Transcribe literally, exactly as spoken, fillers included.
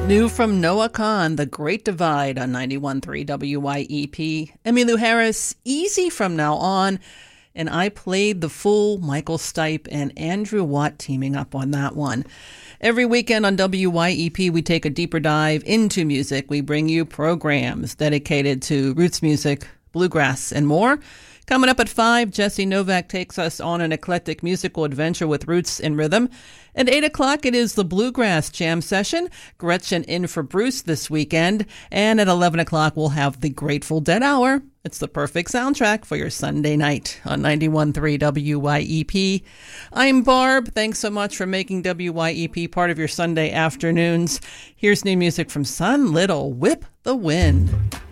New from Noah Kahan, The Great Divide on ninety-one point three W Y E P. Emmylou Harris, Easy From Now On. And I played the full Michael Stipe and Andrew Watt teaming up on that one. Every weekend on W Y E P, we take a deeper dive into music. We bring you programs dedicated to roots music, bluegrass, and more. Coming up at five, Jesse Novak takes us on an eclectic musical adventure with roots and rhythm. At eight o'clock, it is the Bluegrass Jam Session. Gretchen in for Bruce this weekend. And at eleven o'clock, we'll have the Grateful Dead Hour. It's the perfect soundtrack for your Sunday night on ninety-one point three W Y E P. I'm Barb. Thanks so much for making W Y E P part of your Sunday afternoons. Here's new music from Son Little, Whip the Wind.